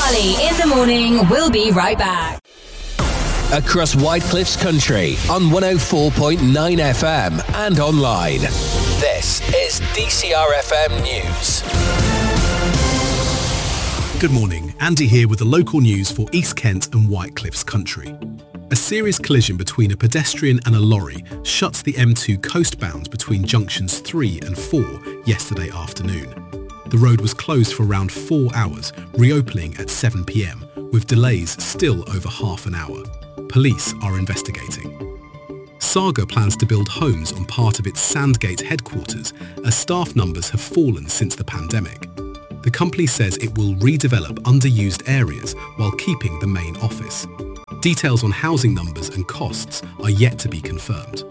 Carly in the morning. We'll be right back. Across Whitecliffs Country on 104.9 FM and online. This is DCR FM News. Good morning, Andy here with the local news for East Kent and Whitecliffs Country. A serious collision between a pedestrian and a lorry shuts the M2 coastbound between junctions 3 and 4 yesterday afternoon. The road was closed for around 4 hours, reopening at 7 p.m, with delays still over half an hour. Police are investigating. Saga plans to build homes on part of its Sandgate headquarters as staff numbers have fallen since the pandemic. The company says it will redevelop underused areas while keeping the main office. Details on housing numbers and costs are yet to be confirmed.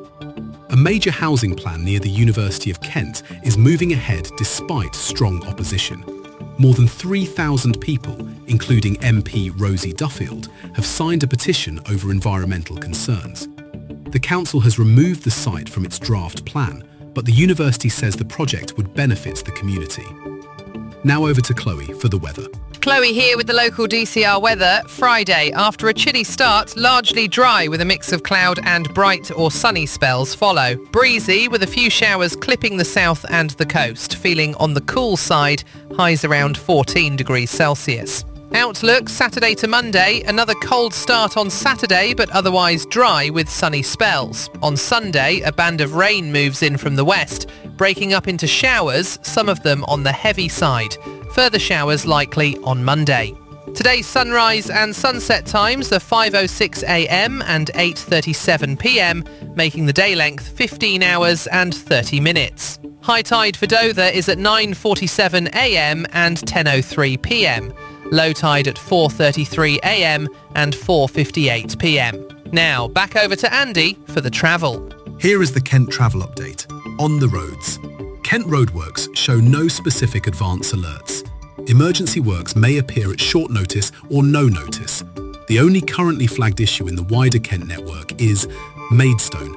A major housing plan near the University of Kent is moving ahead despite strong opposition. More than 3,000 people, including MP Rosie Duffield, have signed a petition over environmental concerns. The council has removed the site from its draft plan, but the university says the project would benefit the community. Now over to Chloe for the weather. Chloe here with the local DCR weather. Friday, after a chilly start, largely dry with a mix of cloud and bright or sunny spells follow. Breezy with a few showers clipping the south and the coast. Feeling on the cool side, highs around 14 degrees Celsius. Outlook, Saturday to Monday, another cold start on Saturday but otherwise dry with sunny spells. On Sunday, a band of rain moves in from the west, breaking up into showers, some of them on the heavy side. Further showers likely on Monday. Today's sunrise and sunset times are 5:06 a.m. and 8:37 p.m, making the day length 15 hours and 30 minutes. High tide for Dover is at 9:47 a.m. and 10:03 p.m. Low tide at 4:33 a.m. and 4:58 p.m. Now, back over to Andy for the travel. Here is the Kent travel update. On the roads. Kent roadworks show no specific advance alerts. Emergency works may appear at short notice or no notice. The only currently flagged issue in the wider Kent network is Maidstone,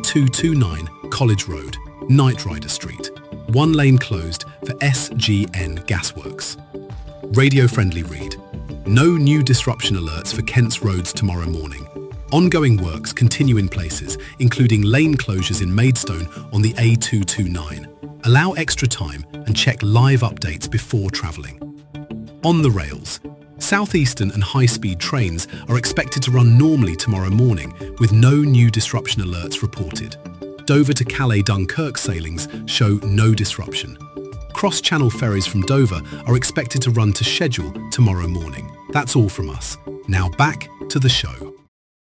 A229 College Road, Knight Rider Street. One lane closed for SGN Gasworks. Radio-friendly read. No new disruption alerts for Kent's roads tomorrow morning. Ongoing works continue in places, including lane closures in Maidstone on the A229. Allow extra time and check live updates before travelling. On the rails. Southeastern and high-speed trains are expected to run normally tomorrow morning with no new disruption alerts reported. Dover to Calais Dunkirk sailings show no disruption. Cross-channel ferries from Dover are expected to run to schedule tomorrow morning. That's all from us. Now back to the show.